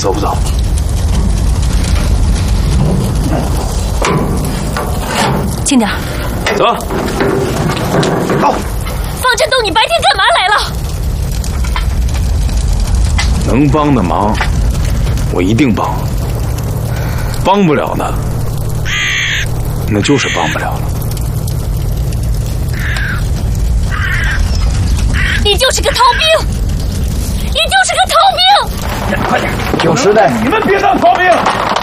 走不走？ 轻点。 走。到。 方振东，你白天干嘛来了？ 能帮的忙，我一定帮。帮不了的，那就是帮不了了。 你就是个逃兵，你就是个逃兵！ 快点，有时代你们别当逃兵。